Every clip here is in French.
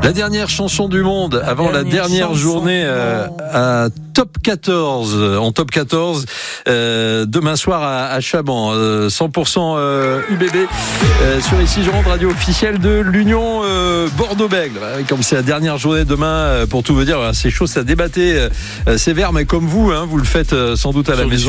La dernière chanson du monde avant la dernière journée à Top 14, en Top 14, demain soir à Chaban, 100% UBB sur les 6 jours de radio officielle de l'Union Bordeaux-Bègles. Comme c'est la dernière journée demain, pour tout vous dire, c'est chaud, ça débattait sévère, mais comme vous, vous le faites sans doute à la maison.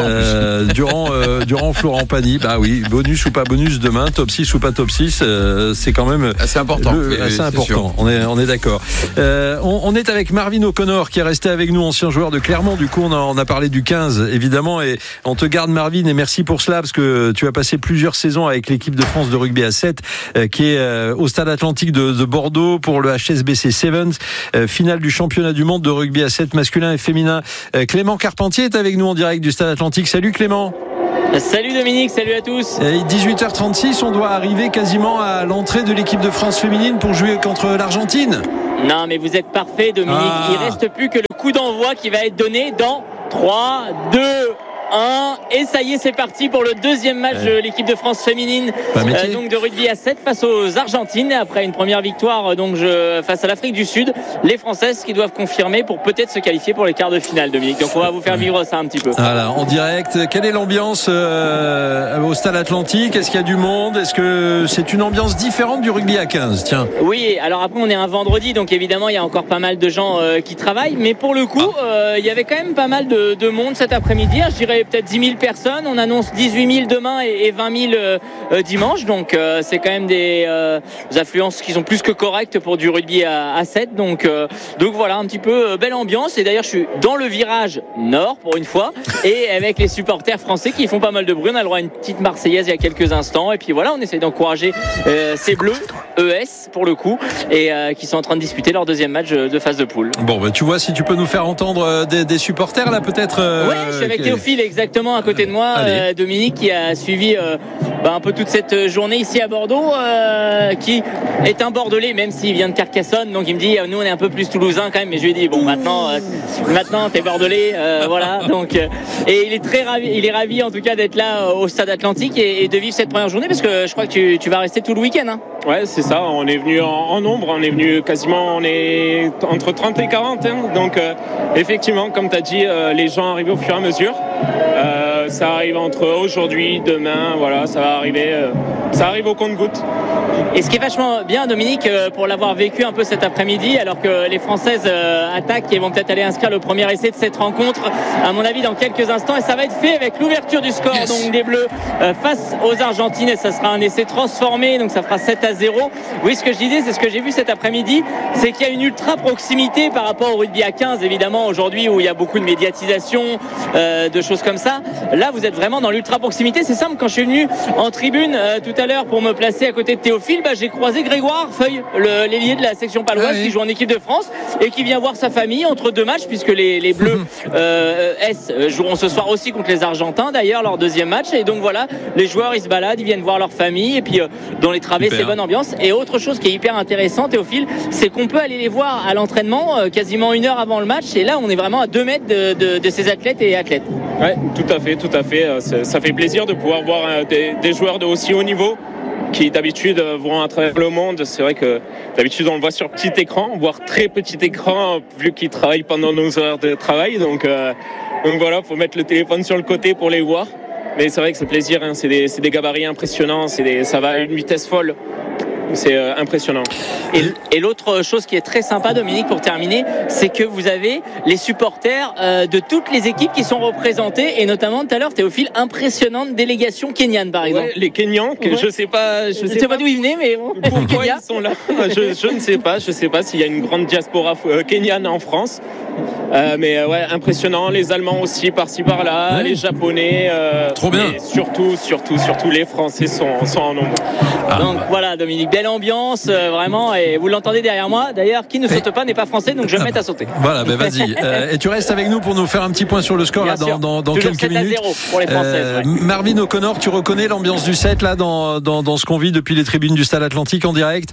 Durant Florent Pagny. Bah oui, bonus ou pas bonus demain, top 6 ou pas top 6, c'est quand même assez important. Assez important. On est d'accord. On est avec Marvin O'Connor qui est resté avec nous, ancien joueur de Clermont. Du coup, on a parlé du 15 évidemment, et on te garde, Marvin, et merci pour cela parce que tu as passé plusieurs saisons avec l'équipe de France de rugby à 7 qui est au Stade Atlantique de Bordeaux pour le HSBC Sevens, finale du championnat du monde de rugby à 7 masculin et féminin. Clément Carpentier est avec nous en direct du Stade Atlantique. Salut Clément. Salut Dominique, salut à tous. 18h36, on doit arriver quasiment à l'entrée de l'équipe de France féminine pour jouer contre l'Argentine. Non mais vous êtes parfait Dominique, Il reste plus que le coup d'envoi qui va être donné dans 3, 2, 1, et ça y est, c'est parti pour le deuxième match de l'équipe de France féminine, donc de rugby à 7 face aux Argentines. Et après une première victoire face à l'Afrique du Sud, les Françaises qui doivent confirmer pour peut-être se qualifier pour les quarts de finale, Dominique. Donc on va vous faire vivre ça un petit peu. Voilà, en direct. Quelle est l'ambiance au Stade Atlantique? Est-ce qu'il y a du monde? Est-ce que c'est une ambiance différente du rugby à 15? Tiens. Oui, alors après on est un vendredi, donc évidemment il y a encore pas mal de gens qui travaillent, mais pour le coup il y avait quand même pas mal de monde cet après-midi. Je dirais peut-être 10 000 personnes. On annonce 18 000 demain et 20 000 dimanche. Donc c'est quand même des affluences qui sont plus que correctes pour du rugby à 7. Donc voilà, un petit peu belle ambiance. Et d'ailleurs je suis dans le virage nord pour une fois, et avec les supporters français qui font pas mal de bruit. On a le droit à une petite Marseillaise il y a quelques instants. Et puis voilà, on essaie d'encourager ces Bleus ES pour le coup, et qui sont en train de disputer leur deuxième match de phase de poule. Bon, tu vois, si tu peux nous faire entendre des supporters là peut-être. Ouais, je suis avec Théophile exactement à côté de moi, Dominique, qui a suivi un peu toute cette journée ici à Bordeaux, qui est un Bordelais même s'il vient de Carcassonne. Donc il me dit nous on est un peu plus toulousain quand même, mais je lui ai dit bon maintenant t'es Bordelais, voilà. Donc et il est très ravi, ravi en tout cas d'être là au Stade Atlantique et de vivre cette première journée, parce que je crois que tu vas rester tout le week-end. Ouais, c'est ça, on est venu en nombre, on est venu quasiment, on est entre 30 et 40, donc effectivement comme tu as dit, les gens arrivent au fur et à mesure. Ça arrive entre aujourd'hui, demain, voilà, ça va arriver, ça arrive au compte-gouttes. Et ce qui est vachement bien, Dominique, pour l'avoir vécu un peu cet après-midi, alors que les Françaises attaquent et vont peut-être aller inscrire le premier essai de cette rencontre, à mon avis dans quelques instants, et ça va être fait avec l'ouverture du score donc des Bleus face aux Argentines, et ça sera un essai transformé, donc ça fera 7-0. Oui, ce que je disais, c'est ce que j'ai vu cet après-midi, c'est qu'il y a une ultra proximité par rapport au rugby à 15, évidemment aujourd'hui où il y a beaucoup de médiatisation, de choses comme ça. Là vous êtes vraiment dans l'ultra proximité. C'est simple, quand je suis venu en tribune tout à l'heure pour me placer à côté de Théophile, j'ai croisé Grégoire Feuille, l'ailier de la section paloise, qui joue en équipe de France et qui vient voir sa famille entre deux matchs, puisque les Bleus S joueront ce soir aussi contre les Argentins d'ailleurs, leur deuxième match. Et donc voilà, les joueurs ils se baladent, ils viennent voir leur famille, et puis dans les travées c'est bonne ambiance. Et autre chose qui est hyper intéressant, Théophile, c'est qu'on peut aller les voir à l'entraînement quasiment une heure avant le match, et là on est vraiment à 2 mètres de ces athlètes et athlètes. Ouais, tout à fait. Ça fait plaisir de pouvoir voir des joueurs de aussi haut niveau qui d'habitude vont à travers le monde. C'est vrai que d'habitude on le voit sur petit écran, voire très petit écran, vu qu'ils travaillent pendant nos heures de travail. Donc voilà, faut mettre le téléphone sur le côté pour les voir. Mais c'est vrai que c'est plaisir, c'est des gabarits impressionnants, ça va à une vitesse folle. C'est impressionnant. Et l'autre chose qui est très sympa, Dominique, pour terminer, c'est que vous avez les supporters de toutes les équipes qui sont représentées, et notamment tout à l'heure, Théophile, impressionnante délégation kenyane par exemple. Ouais, les Kenyans, je sais pas d'où ils venaient, mais bon. Pourquoi ils sont là, je ne sais pas. Je sais pas s'il y a une grande diaspora kenyane en France. Mais ouais, impressionnant. Les Allemands aussi par-ci par-là, les Japonais. Trop bien. Et surtout, les Français sont en nombre. Donc voilà, Dominique, belle ambiance, vraiment, et vous l'entendez derrière moi. D'ailleurs, qui ne saute pas n'est pas français, donc je vais me mettre à sauter. Voilà, vas-y. Et tu restes avec nous pour nous faire un petit point sur le score là, dans quelques minutes. 7-0 pour les Françaises. Marvin O'Connor, tu reconnais l'ambiance du 7 là dans ce qu'on vit depuis les tribunes du Stade Atlantique en direct?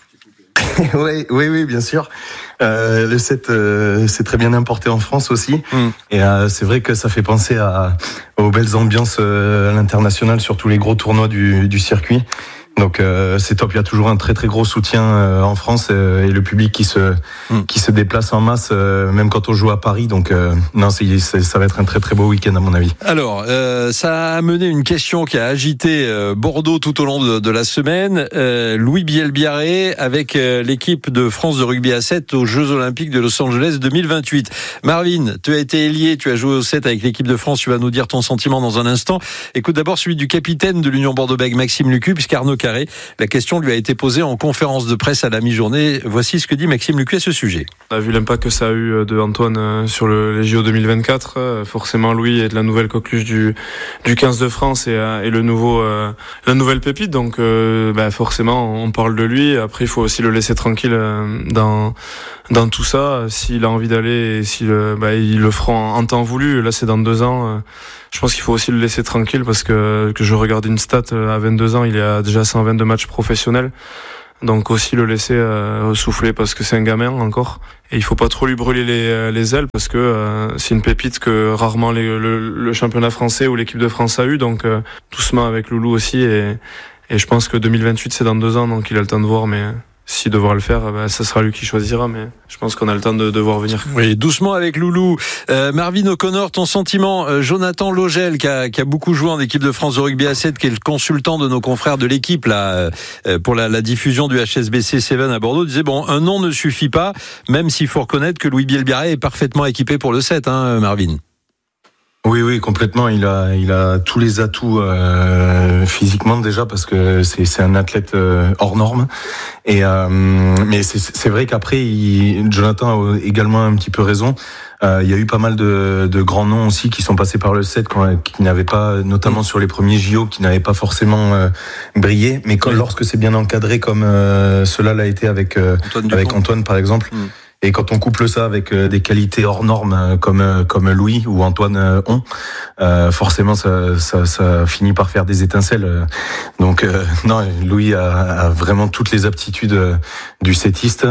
Oui, bien sûr. Le 7, c'est très bien importé en France aussi. Et c'est vrai que ça fait penser aux belles ambiances à l'international sur tous les gros tournois du circuit. Donc c'est top. Il y a toujours un très très gros soutien en France et le public qui se déplace en masse, même quand on joue à Paris. Donc non, ça va être un très très beau week-end à mon avis. Alors ça a amené une question qui a agité Bordeaux tout au long de la semaine. Louis Bielbiarré avec l'équipe de France de rugby à 7 aux Jeux Olympiques de Los Angeles 2028. Marvin, tu as été ailier, tu as joué au 7 avec l'équipe de France. Tu vas nous dire ton sentiment dans un instant. Écoute d'abord celui du capitaine de l'Union Bordeaux-Bègles, Maxime Lucu, puisqu'Arnaud Carré, la question lui a été posée en conférence de presse à la mi-journée. Voici ce que dit Maxime Lucu à ce sujet. On a vu l'impact que ça a eu de Antoine sur les JO 2024. Forcément, Louis est de la nouvelle coqueluche du 15 de France et la nouvelle pépite. Donc, forcément, on parle de lui. Après, il faut aussi le laisser tranquille dans tout ça. S'il a envie d'aller et s'il il le fera en temps voulu. Là, c'est dans 2 ans. Je pense qu'il faut aussi le laisser tranquille parce que je regarde une stat à 22 ans, il a déjà 122 matchs professionnels. Donc aussi le laisser souffler parce que c'est un gamin encore. Et il faut pas trop lui brûler les ailes parce que c'est une pépite que rarement le championnat français ou l'équipe de France a eu. Donc doucement avec Loulou aussi. Et je pense que 2028 c'est dans 2 ans, donc il a le temps de voir. Mais si devoir le faire, ça sera lui qui choisira, mais je pense qu'on a le temps de voir venir. Oui, doucement avec Loulou. Marvin O'Connor, ton sentiment. Jonathan Logel, qui a beaucoup joué en équipe de France de rugby à 7, qui est le consultant de nos confrères de l'équipe là pour la diffusion du HSBC 7 à Bordeaux, disait un nom ne suffit pas, même s'il faut reconnaître que Louis Bielbiarré est parfaitement équipé pour le 7, Marvin. Oui, complètement. Il a tous les atouts physiquement déjà parce que c'est un athlète hors norme. Et mais c'est vrai qu'après, Jonathan a également un petit peu raison. Il y a eu pas mal de grands noms aussi qui sont passés par le 7 qui n'avaient pas, notamment sur les premiers JO, qui n'avaient pas forcément brillé. Mais lorsque c'est bien encadré comme cela l'a été avec Antoine par exemple. Et quand on couple ça avec des qualités hors normes comme Louis ou Antoine ont, forcément ça finit par faire des étincelles. Donc non, Louis a vraiment toutes les aptitudes du settiste.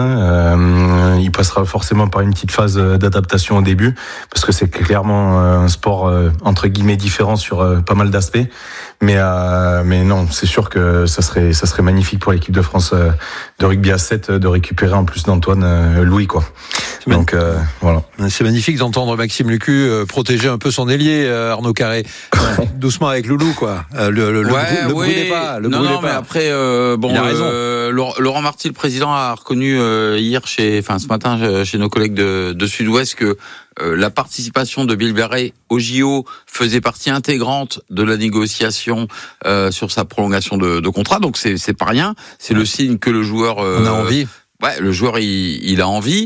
Il passera forcément par une petite phase d'adaptation au début parce que c'est clairement un sport entre guillemets différent sur pas mal d'aspects. Mais non, c'est sûr que ça serait magnifique pour l'équipe de France de rugby à 7 de récupérer en plus d'Antoine Louis quoi. Donc voilà. C'est magnifique d'entendre Maxime Lucu protéger un peu son ailier Arnaud Carré. Doucement avec Loulou quoi. Le brûlez pas. Mais après il a raison. Laurent Marty, le président, a reconnu ce matin chez nos collègues de Sud-Ouest que la participation de Bielbiarré au JO faisait partie intégrante de la négociation sur sa prolongation de contrat. Donc c'est pas rien. C'est le signe que le joueur on a envie. Ouais, le joueur il a envie.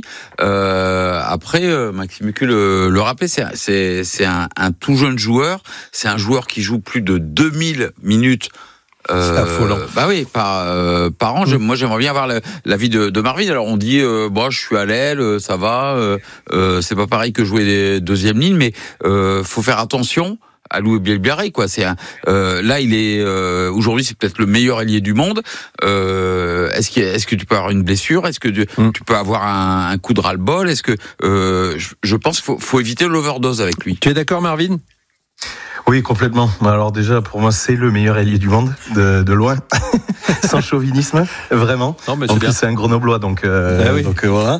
Après, Maxime Lucu le rappelait, c'est un tout jeune joueur. C'est un joueur qui joue plus de 2000 minutes. C'est affolant. Par an. Moi, j'aimerais bien avoir l'avis de Marvin. Alors, on dit, je suis à l'aile, ça va. C'est pas pareil que jouer des deuxième ligne, mais faut faire attention à Louis Bielbiarré, quoi. Là, il est aujourd'hui, c'est peut-être le meilleur ailier du monde. Est-ce que tu peux avoir une blessure? Est-ce que tu peux avoir un coup de ras-le-bol? Est-ce que je pense qu'il faut éviter l'overdose avec lui. Tu es d'accord, Marvin? Oui, complètement. Alors déjà, pour moi, c'est le meilleur ailier du monde, de loin, sans chauvinisme, vraiment. Non, mais en plus, c'est un Grenoblois, donc voilà.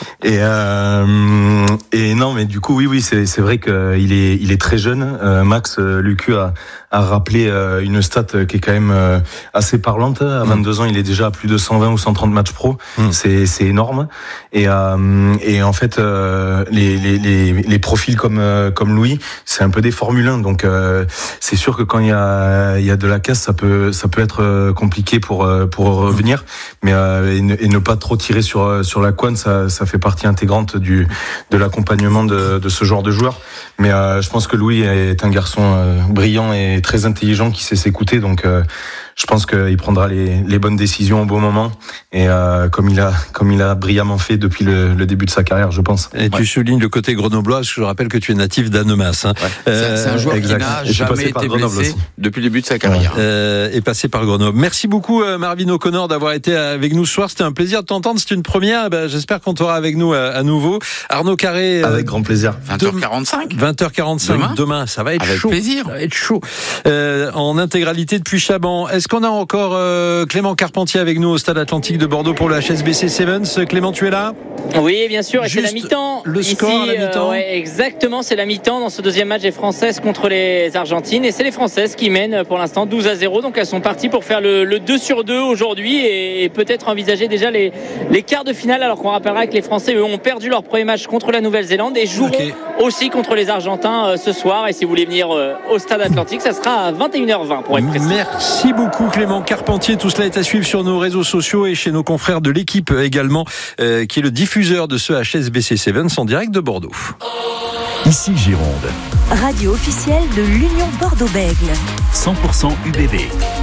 Et non, mais du coup, oui, c'est vrai qu'il est très jeune. Max Lucu a rappelé une stat qui est quand même assez parlante. À 22 ans, il est déjà à plus de 120 ou 130 matchs pro. C'est énorme. Et en fait, les profils comme Louis, c'est un peu des Formule 1. Donc c'est sûr que quand il y a de la casse, ça peut être compliqué pour revenir. Mais et ne pas trop tirer sur la couenne, ça fait partie intégrante de l'accompagnement de ce genre de joueur. Mais je pense que Louis est un garçon brillant et très intelligent qui sait s'écouter, donc je pense qu'il prendra les bonnes décisions au bon moment et comme il a brillamment fait depuis le début de sa carrière, je pense. Et tu soulignes le côté grenoblois, parce que je rappelle que tu es natif d'Annemasse. C'est un joueur qui n'a jamais été blessé depuis le début de sa carrière. Et passé par Grenoble. Merci beaucoup Marvin O'Connor d'avoir été avec nous ce soir. C'était un plaisir de t'entendre. C'est une première. J'espère qu'on t'aura avec nous à nouveau. Arnaud Carré. Avec grand plaisir. 20h45. 20h45. Demain, ça va être avec chaud. Plaisir. Ça va être chaud. En intégralité depuis Chaban. Est-ce Est-ce qu'on a encore Clément Carpentier avec nous au Stade Atlantique de Bordeaux pour le HSBC Sevens? Clément, tu es là? Oui, bien sûr, et c'est la mi-temps. Le score à la mi-temps. Ouais, exactement, c'est la mi-temps dans ce deuxième match des Françaises contre les Argentines. Et c'est les Françaises qui mènent pour l'instant 12-0. Donc elles sont parties pour faire le 2-sur-2 aujourd'hui et peut-être envisager déjà les quarts de finale. Alors qu'on rappellera que les Français, eux, ont perdu leur premier match contre la Nouvelle-Zélande et joueront aussi contre les Argentins ce soir. Et si vous voulez venir au Stade Atlantique, ça sera à 21h20 pour être précis. Merci beaucoup Clément Carpentier. Tout cela est à suivre sur nos réseaux sociaux et chez nos confrères de l'équipe également, qui est le diffuseur de ce HSBC Sevens en direct de Bordeaux. Ici Gironde. Radio officielle de l'Union Bordeaux-Bègles. 100% UBB.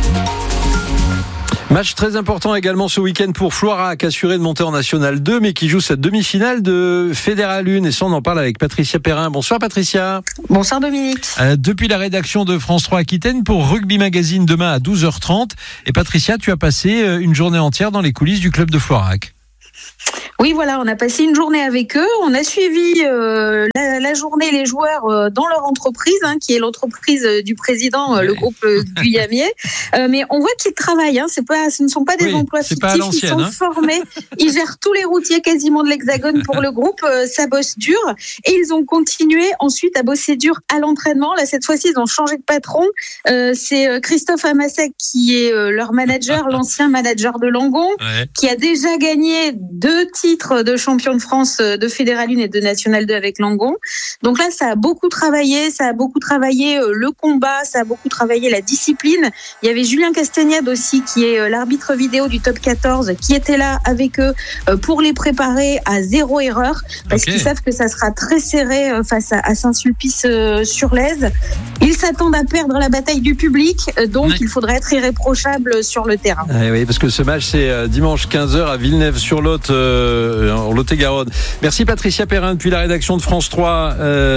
Match très important également ce week-end pour Floirac, assuré de monter en National 2, mais qui joue sa demi-finale de Fédéral 1. Et ça, on en parle avec Patricia Perrin. Bonsoir Patricia. Bonsoir Dominique. Depuis la rédaction de France 3 Aquitaine pour Rugby Magazine demain à 12h30. Et Patricia, tu as passé une journée entière dans les coulisses du club de Floirac. Oui, voilà, on a passé une journée avec eux. On a suivi la journée les joueurs dans leur entreprise, qui est l'entreprise du président, le groupe Guyamier. Mais on voit qu'ils travaillent. Ce ne sont pas des emplois fictifs. Ils sont formés. Ils gèrent tous les routiers quasiment de l'Hexagone pour le groupe. Ça bosse dur. Et ils ont continué ensuite à bosser dur à l'entraînement. Là, cette fois-ci, ils ont changé de patron. C'est Christophe Amassec qui est leur manager, l'ancien manager de Langon, qui a déjà gagné 2 titres de champion de France de Fédéral 1 et de National 2 avec Langon. Donc là, ça a beaucoup travaillé le combat, ça a beaucoup travaillé la discipline. Il y avait Julien Castagnade aussi, qui est l'arbitre vidéo du top 14, qui était là avec eux pour les préparer à 0 erreur, parce qu'ils savent que ça sera très serré face à Saint-Sulpice-sur-Lèze. Ils s'attendent à perdre la bataille du public, donc il faudrait être irréprochable sur le terrain. Oui, parce que ce match, c'est dimanche 15h à Villeneuve-sur-Lot, en Lot-et-Garonne. Merci Patricia Perrin depuis la rédaction de France 3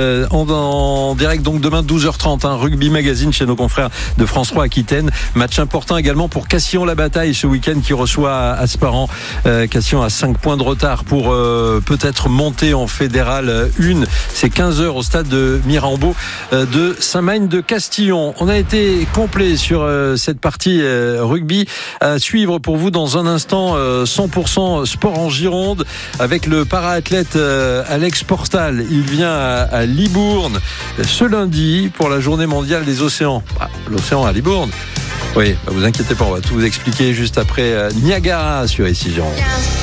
en direct donc demain 12h30 Rugby Magazine chez nos confrères de France 3 Aquitaine. Match important également pour Castillon-la-Bataille ce week-end qui reçoit Asparan. Castillon a 5 points de retard pour peut-être monter en Fédéral 1. C'est 15h au stade de Mirambeau de Saint-Magne de Castillon. On a été complet sur cette partie rugby à suivre pour vous dans un instant. 100% sport en Gironde avec le para-athlète Alex Portal. Il vient à Libourne ce lundi pour la journée mondiale des océans. L'océan à Libourne. Oui, vous inquiétez pas, on va tout vous expliquer juste après Niagara sur ici Gironde.